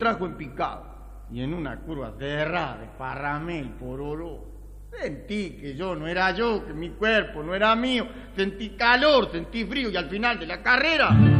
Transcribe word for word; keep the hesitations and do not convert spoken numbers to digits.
trajo en picado. Y en una curva cerrada, desparramé el pororó. Sentí que yo no era yo, que mi cuerpo no era mío. Sentí calor, sentí frío y al final de la carrera